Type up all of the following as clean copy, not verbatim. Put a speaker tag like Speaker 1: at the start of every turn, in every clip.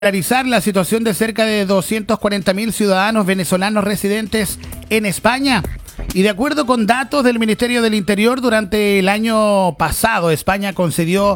Speaker 1: Regularizar la situación de cerca de 240.000 ciudadanos venezolanos residentes en España. Y de acuerdo con datos del Ministerio del Interior, durante el año pasado España concedió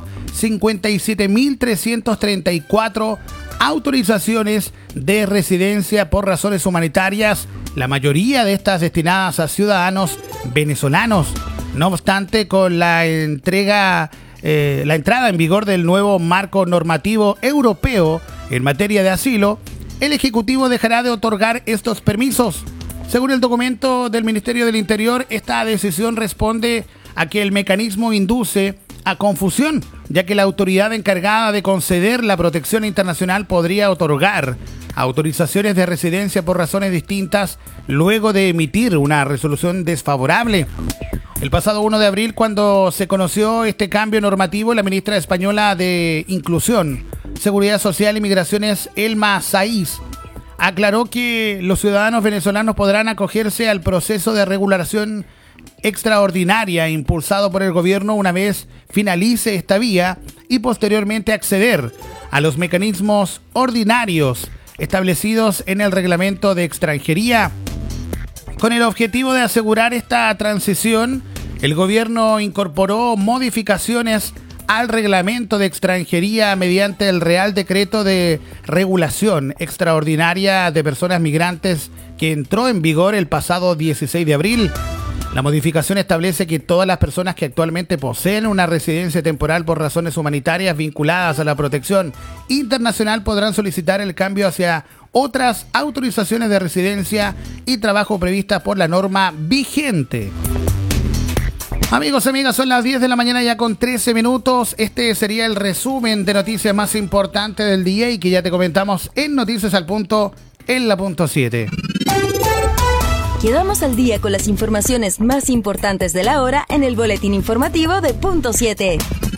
Speaker 1: 57.334 autorizaciones de residencia por razones humanitarias, la mayoría de estas destinadas a ciudadanos venezolanos. No obstante, con la entrada en vigor del nuevo marco normativo europeo en materia de asilo, el Ejecutivo dejará de otorgar estos permisos. Según el documento del Ministerio del Interior, esta decisión responde a que el mecanismo induce a confusión, ya que la autoridad encargada de conceder la protección internacional podría otorgar autorizaciones de residencia por razones distintas luego de emitir una resolución desfavorable. El pasado 1 de abril, cuando se conoció este cambio normativo, la ministra española de Inclusión, Seguridad Social y Migraciones, Elma Saiz, aclaró que los ciudadanos venezolanos podrán acogerse al proceso de regulación extraordinaria impulsado por el gobierno una vez finalice esta vía y posteriormente acceder a los mecanismos ordinarios establecidos en el Reglamento de Extranjería. Con el objetivo de asegurar esta transición, el gobierno incorporó modificaciones al Reglamento de Extranjería mediante el Real Decreto de Regulación Extraordinaria de Personas Migrantes que entró en vigor el pasado 16 de abril. La modificación establece que todas las personas que actualmente poseen una residencia temporal por razones humanitarias vinculadas a la protección internacional podrán solicitar el cambio hacia otras autorizaciones de residencia y trabajo previstas por la norma vigente. Amigos y amigas, son las 10 de la mañana ya con 13 minutos. Este sería el resumen de noticias más importantes del día y que ya te comentamos en Noticias al Punto, en la punto 7.
Speaker 2: Quedamos al día con las informaciones más importantes de la hora en el boletín informativo de Punto 7.